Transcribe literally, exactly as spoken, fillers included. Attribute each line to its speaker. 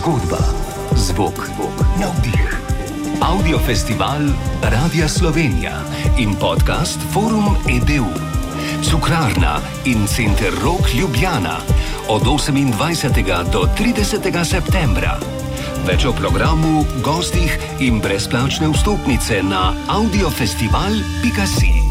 Speaker 1: Zgodba, zvok, navdih. Audiofestival Radia Slovenija in podcast Forum E D U. Cukrarna in Center Rog Ljubljana od osemindvajsetega do tridesetega septembra. Več o programu, gostih in brezplačne vstopnice na audiofestival pika si.